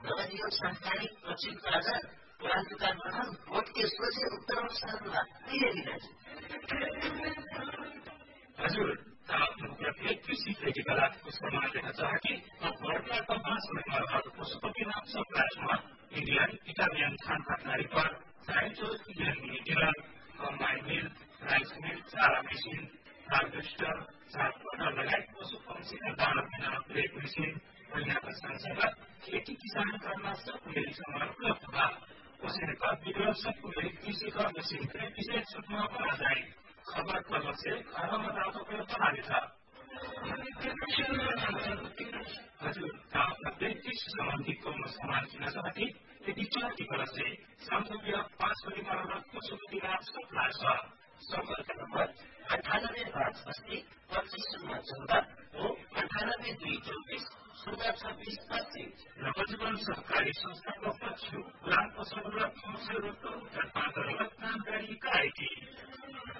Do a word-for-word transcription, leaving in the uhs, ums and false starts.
नवजीवन संस्थानिक पश्चिम राजा क्रान्तिका ग्रहण वोट के सोचे उत्तर साधना ये दाजु हजुर प्रत्येक कृषि खेतीकलाको समान देख्न चाहे भारतका कम्पास निर्माण पशुपतिनाथ सप्लायर्समा इंग्लैंड इटालियन खान पार्टनरी पर फ्रांचोज Indian मिनिटिरल combine mill rice mill चारा मेसिन हार्वेस्टर चार पटर लगायत पशु पंक्षीका दाना बिना ब्रेक मेसिन यहाँका सँगसँगै खेती किसान गर्न सबैले समान उपलब्ध भए पशुका विक्रम सबैले कृषिका मेसिन विशेष छुटमा बना जाए खबर कलम से खबरमा रातो को बना था हजुर प्रत्येक कृषि सम्बन्धी कम सामान किन चाहते यदि चौथी तरह से संसदीय पाँच परिवार पशुपतिनाथ सप्लायर छ संपर्क नम्बर अठानब्बे पाँच अस्सी पच्चीस शून्य चौदह हो अठानब्बे दुई चौबीस शून्य छब्बीस पच्चीस नवजीवन सहकारी संस्थाको पक्ष ग्राम पशु र